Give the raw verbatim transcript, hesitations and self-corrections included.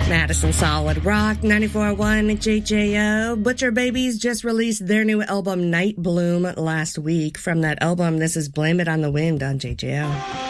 Madison Solid Rock, ninety-four point one J J O. Butcher Babies just released their new album, Night Bloom, last week. From that album, this is Blame It on the Wind on J J O.